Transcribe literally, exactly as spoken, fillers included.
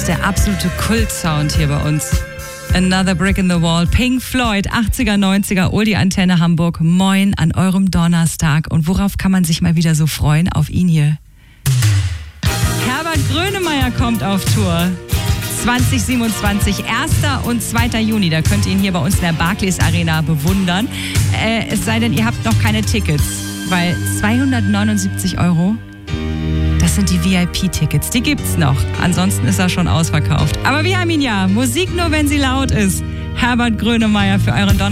ist der absolute Kult-Sound hier bei uns. Another Brick in the Wall, Pink Floyd, achtziger, neunziger, Oldie Antenne Hamburg. Moin an eurem Donnerstag. Und worauf kann man sich mal wieder so freuen? Auf ihn hier. Herbert Grönemeyer kommt auf Tour. zwanzig siebenundzwanzig, erster und zweiter Juni. Da könnt ihr ihn hier bei uns in der Barclays Arena bewundern. Äh, es sei denn, ihr habt noch keine Tickets. Weil zweihundertneunundsiebzig Euro, das sind die V I P-Tickets. Die gibt's noch. Ansonsten ist er schon ausverkauft. Aber wir haben ihn ja. Musik nur, wenn sie laut ist. Herbert Grönemeyer für euren Donnerstag.